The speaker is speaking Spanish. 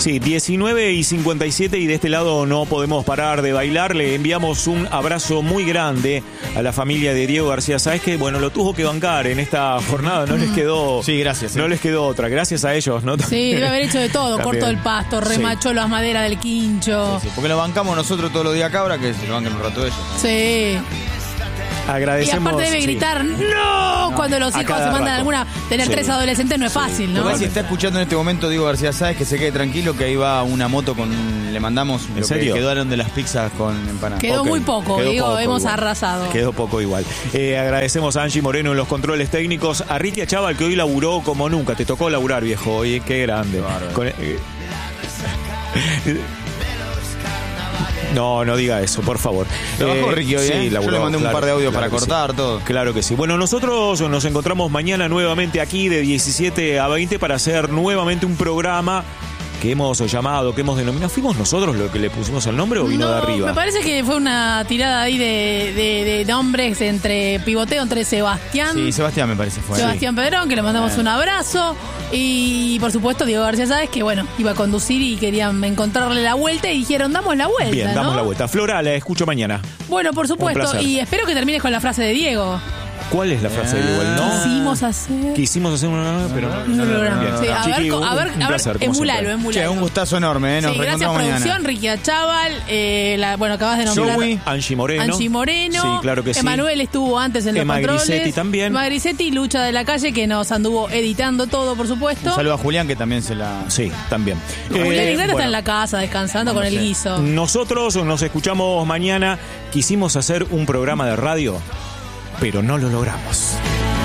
Sí, 19:57 y de este lado no podemos parar de bailar. Le enviamos un abrazo muy grande a la familia de Diego García Sáez, que bueno, lo tuvo que bancar en esta jornada, no les quedó. Sí, gracias. No les quedó otra, gracias a ellos, ¿no? Sí, debe haber hecho de todo, También. corto el pasto, remachó las maderas del quincho. Sí, porque lo bancamos nosotros todos los días acá, ahora que se lo banquen un rato ellos. Sí. Y Agradecemos. aparte debe sí. gritar ¡no! Cuando los A hijos cada se mandan rato. alguna. Tener Sí. 3 adolescentes no es fácil, ¿no? Igual si está escuchando en este momento Diego García Sáez, que se quede tranquilo, que ahí va una moto con... Le mandamos ¿En lo serio? que quedaron de las pizzas con empanadas. Quedó Ok, muy poco, quedó digo, poco hemos igual. arrasado. Quedó poco igual. Agradecemos a Angie Moreno en los controles técnicos, a Ricky Achával, que hoy laburó como nunca. Te tocó laburar, viejo, oye, qué grande. No diga eso, por favor. Trabajó Ricky hoy, sí, laburó, yo le mandé un par de audios para que cortar, sí. todo. Claro que sí. Bueno, nosotros nos encontramos mañana nuevamente aquí de 17 a 20 para hacer nuevamente un programa que hemos llamado, que hemos denominado. ¿Fuimos nosotros lo que le pusimos el nombre o vino No, de arriba? me parece que fue una tirada ahí de nombres entre pivoteo entre Sebastián. Sí, Sebastián me parece fue. Sebastián Pedrón, que le mandamos un abrazo. Y por supuesto Diego García Sáez, que bueno, iba a conducir y querían encontrarle la vuelta y dijeron, damos la vuelta. Bien, damos ¿no? la vuelta. Flora, la escucho mañana. Bueno, por Un supuesto. placer. Y espero que termines con la frase de Diego. ¿Cuál es la frase de Diego? El no. Quisimos hacer pero no lo logramos. Bien. Sí, a Chiqui, ver, un placer, como emulalo. Che, un gustazo enorme, nos Sí, gracias reencontramos producción, mañana. Ricky Achával, bueno, acabas de nombrar Joey. Angie Moreno. Sí, claro que sí. Emanuel estuvo antes en los Emma controles. Grisetti también. Emma Grisetti, Lucha de la Calle, que nos anduvo editando todo, por supuesto. Un saludo a Julián, que también se la... Sí, también. Julián Iglesias está bueno, en la casa descansando con el guiso. Nosotros nos escuchamos mañana. Quisimos hacer un programa de radio, pero no lo logramos.